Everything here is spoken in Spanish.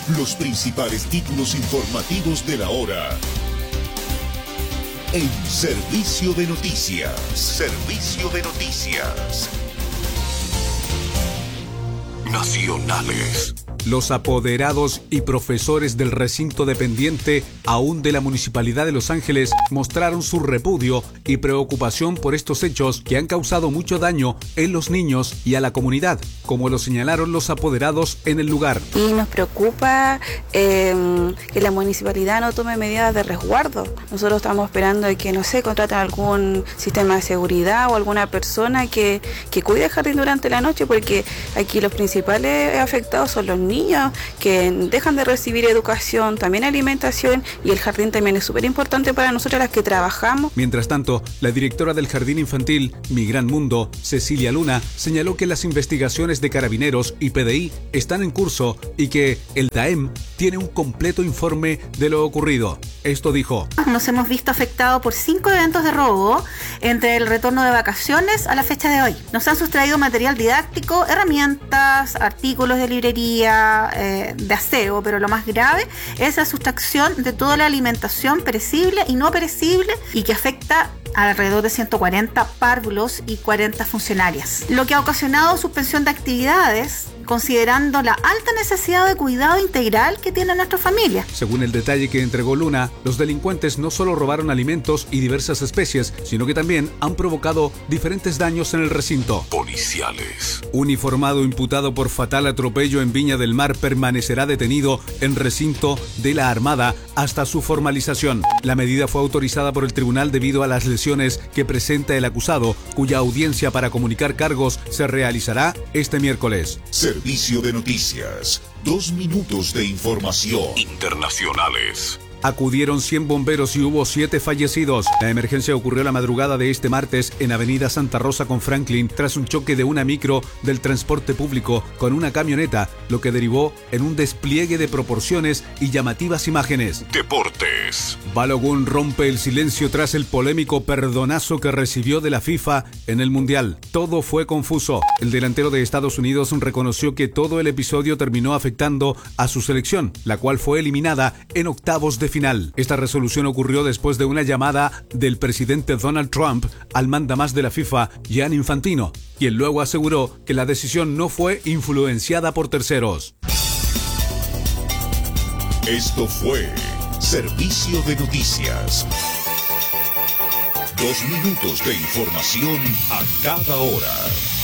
Los principales títulos informativos de la hora. En Servicio de Noticias. Servicio de Noticias. Nacionales. Los apoderados y profesores del recinto dependiente aún de la Municipalidad de Los Ángeles mostraron su repudio y preocupación por estos hechos que han causado mucho daño en los niños y a la comunidad, como lo señalaron los apoderados en el lugar. Y nos preocupa que la municipalidad no tome medidas de resguardo. Nosotros estamos esperando de que, no sé, contraten algún sistema de seguridad o alguna persona que cuide el jardín durante la noche, porque aquí los principales afectados son los niños, que dejan de recibir educación, también alimentación, y el jardín también es súper importante para nosotros las que trabajamos. Mientras tanto, la directora del Jardín Infantil Mi Gran Mundo, Cecilia Luna, señaló que las investigaciones de Carabineros y PDI están en curso y que el DAEM tiene un completo informe de lo ocurrido. Esto dijo: nos hemos visto afectados por 5 eventos de robo entre el retorno de vacaciones a la fecha de hoy. Nos han sustraído material didáctico, herramientas, artículos de librería, de aseo, pero lo más grave es la sustracción de toda la alimentación perecible y no perecible, y que afecta a alrededor de 140 párvulos y 40 funcionarias, lo que ha ocasionado suspensión de actividades, considerando la alta necesidad de cuidado integral que tiene nuestra familia. Según el detalle que entregó Luna, los delincuentes no solo robaron alimentos y diversas especies, sino que también han provocado diferentes daños en el recinto. Policiales. Uniformado imputado por fatal atropello en Viña del Mar permanecerá detenido en recinto de la Armada hasta su formalización. La medida fue autorizada por el tribunal debido a las lesiones que presenta el acusado, cuya audiencia para comunicar cargos se realizará este miércoles. Servicio de Noticias. 2 minutos de información. Internacionales. Acudieron 100 bomberos y hubo 7 fallecidos. La emergencia ocurrió la madrugada de este martes en Avenida Santa Rosa con Franklin tras un choque de una micro del transporte público con una camioneta, lo que derivó en un despliegue de proporciones y llamativas imágenes. Deportes. Balogun rompe el silencio tras el polémico perdonazo que recibió de la FIFA en el Mundial. Todo fue confuso. El delantero de Estados Unidos reconoció que todo el episodio terminó afectando a su selección, la cual fue eliminada en octavos de final. Esta resolución ocurrió después de una llamada del presidente Donald Trump al mandamás de la FIFA, Gianni Infantino, quien luego aseguró que la decisión no fue influenciada por terceros. Esto fue Servicio de Noticias. 2 minutos de información a cada hora.